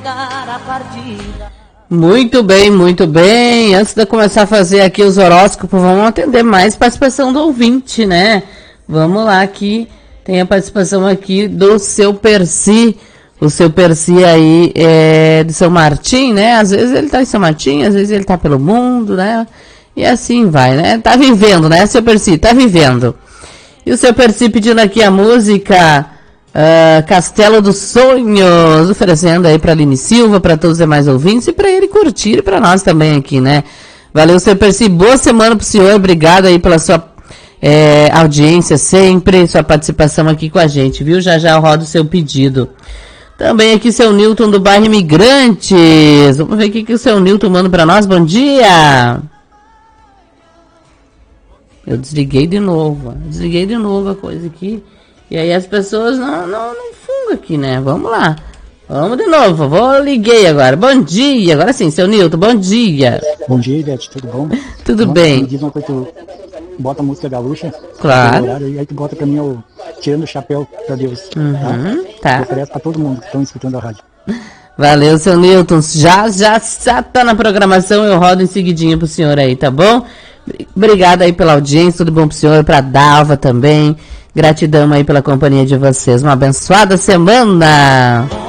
Muito bem, muito bem. Antes de eu começar a fazer aqui os horóscopos, vamos atender mais participação do ouvinte, né? Vamos lá, aqui tem a participação aqui do seu Percy. O seu Percy aí é de São Martim, né? Às vezes ele tá em São Martim, às vezes ele tá pelo mundo, né? E assim vai, né? Tá vivendo, né, seu Percy? Tá vivendo. E o seu Percy pedindo aqui a música Castelo dos Sonhos, oferecendo aí pra Aline Silva, pra todos os demais ouvintes e pra ele curtir e pra nós também aqui, né? Valeu, seu Percy. Boa semana pro senhor. Obrigado aí pela sua audiência sempre, sua participação aqui com a gente, viu? Já já eu rodo o seu pedido. Também aqui seu Newton do bairro Imigrantes. Vamos ver o que o seu Newton manda pra nós. Bom dia! Eu desliguei de novo a coisa aqui. E aí as pessoas não fungam aqui, né? Vamos lá. Vamos de novo. Liguei agora. Bom dia. Agora sim, seu Nilton. Bom dia. Bom dia, Ivete. Tudo bom? Tudo bem. Me diz uma coisa, tu bota a música gaúcha. Claro. E aí tu bota pra mim o Tirando o Chapéu pra Deus. Tá. Eu ofereço pra todo mundo que estão escutando a rádio. Valeu, seu Nilton. Já tá na programação. Eu rodo em seguidinho pro senhor aí, tá bom? Obrigada aí pela audiência, tudo bom pro senhor, pra Dalva também. Gratidão aí pela companhia de vocês. Uma abençoada semana.